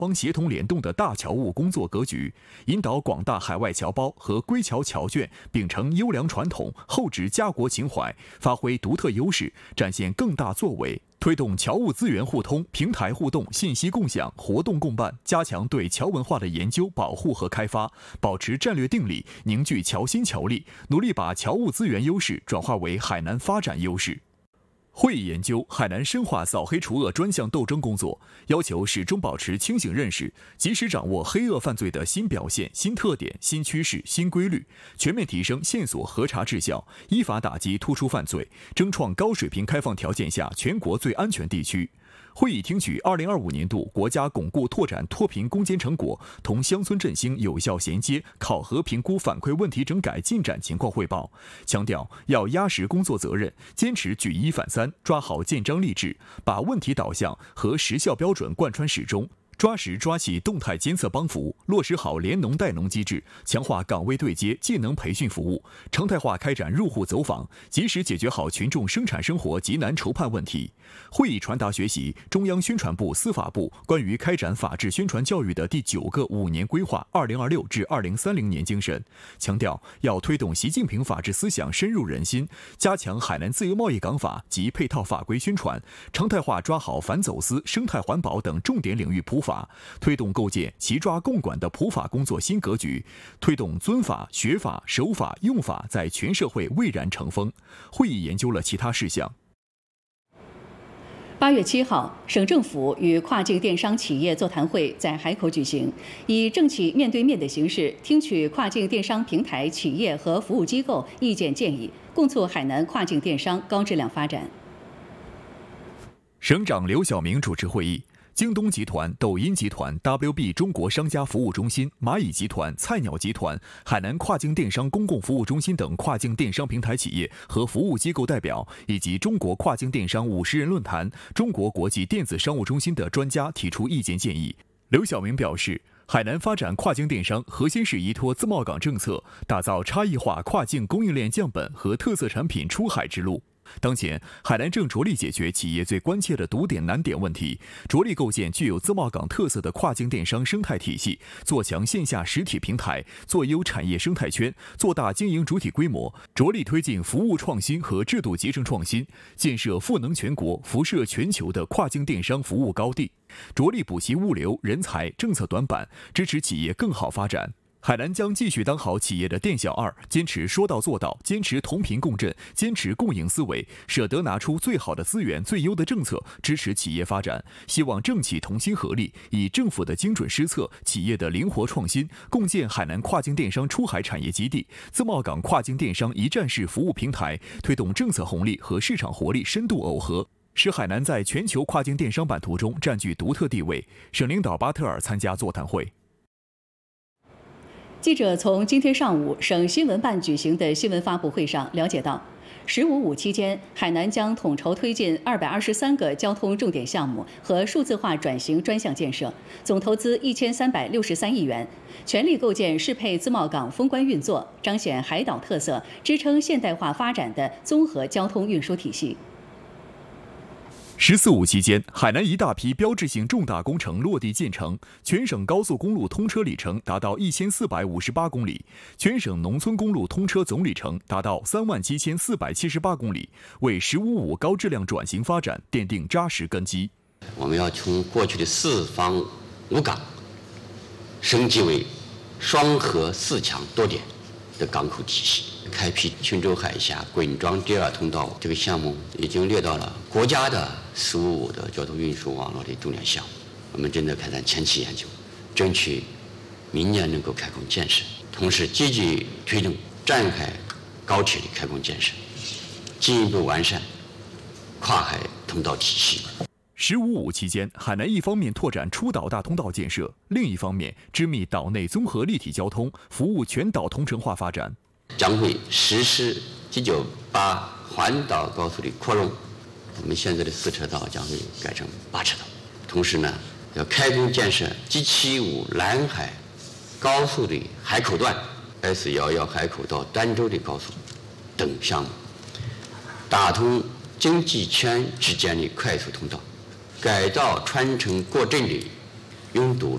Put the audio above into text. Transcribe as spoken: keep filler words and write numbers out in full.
方协同联动的大侨务工作格局，引导广大海外侨胞和归侨侨眷秉承优良传统，厚植家国情怀，发挥独特优势，展现更大作为。推动侨务资源互通、平台互动、信息共享、活动共办，加强对侨文化的研究、保护和开发，保持战略定力，凝聚侨心侨力，努力把侨务资源优势转化为海南发展优势。会议研究海南深化扫黑除恶专项斗争工作，要求始终保持清醒认识，及时掌握黑恶犯罪的新表现、新特点、新趋势、新规律，全面提升线索核查质效，依法打击突出犯罪，争创高水平开放条件下全国最安全地区。会议听取二零二五年度国家巩固拓展脱贫攻坚成果同乡村振兴有效衔接考核评估反馈问题整改进展情况汇报，强调要压实工作责任，坚持举一反三，抓好建章立制，把问题导向和时效标准贯穿始终。抓实抓细动态监测帮扶，落实好联农带农机制，强化岗位对接、技能培训服务，常态化开展入户走访，及时解决好群众生产生活急难愁盼问题。会议传达学习中央宣传部、司法部关于开展法治宣传教育的第九个五年规划（二零二六至二零三零年）精神，强调要推动习近平法治思想深入人心，加强海南自由贸易港法及配套法规宣传，常态化抓好反走私、生态环保等重点领域普法。推动构建齐抓共管的普法工作新格局，推动尊法、学法、守法、用法在全社会蔚然成风。会议研究了其他事项。 八月七号，省政府与跨境电商企业座谈会在海口举行，以政企面对面的形式，听取跨境电商平台企业和服务机构意见建议，共促海南跨境电商高质量发展。 省长刘晓明主持会议。京东集团、抖音集团、W B 中国商家服务中心、蚂蚁集团、菜鸟集团、海南跨境电商公共服务中心等跨境电商平台企业和服务机构代表，以及中国跨境电商五十人论坛、中国国际电子商务中心的专家提出意见建议。刘晓明表示，海南发展跨境电商核心是依托自贸港政策，打造差异化跨境供应链降本和特色产品出海之路。当前，海南正着力解决企业最关切的堵点难点问题，着力构建具有自贸港特色的跨境电商生态体系，做强线下实体平台，做优产业生态圈，做大经营主体规模，着力推进服务创新和制度集成创新，建设赋能全国、辐射全球的跨境电商服务高地，着力补齐物流、人才、政策短板，支持企业更好发展。海南将继续当好企业的店小二，坚持说到做到，坚持同频共振，坚持共赢思维，舍得拿出最好的资源、最优的政策，支持企业发展。希望政企同心合力，以政府的精准施策、企业的灵活创新，共建海南跨境电商出海产业基地、自贸港跨境电商一站式服务平台，推动政策红利和市场活力深度耦合，使海南在全球跨境电商版图中占据独特地位。省领导巴特尔参加座谈会。 记者从今天上午省新闻办举行的新闻发布会上了解到，十五五期间，海南将统筹推进二百二十三个交通重点项目和数字化转型专项建设，总投资一千三百六十三亿元，全力构建适配自贸港封关运作、彰显海岛特色、支撑现代化发展的综合交通运输体系。 十四五期间，海南一大批标志性重大工程落地建成，全省高速公路通车里程达到一千四百五十八公里，全省农村公路通车总里程达到三万七千四百七十八公里，为“十五五”高质量转型发展奠定扎实根基。 我们要从过去的四方五港升级为双核四强多点的港口体系。开辟琼州海峡滚装第二通道这个项目已经列到了国家的“十五五”的交通运输网络的重点项目，我们正在开展前期研究，争取明年能够开工建设，同时积极推动湛海高铁的开工建设，进一步完善跨海通道体系。 十五五期间，海南一方面拓展出岛大通道建设，另一方面织密岛内综合立体交通，服务全岛同城化发展。 将会实施 G 九八环岛高速的扩容，我们现在的四车道将会改成八车道。同时呢，要开工建设 G 七五南海高速的海口段、S 一一海口到儋州的高速等项目，打通经济圈之间的快速通道，改造穿城过镇的拥堵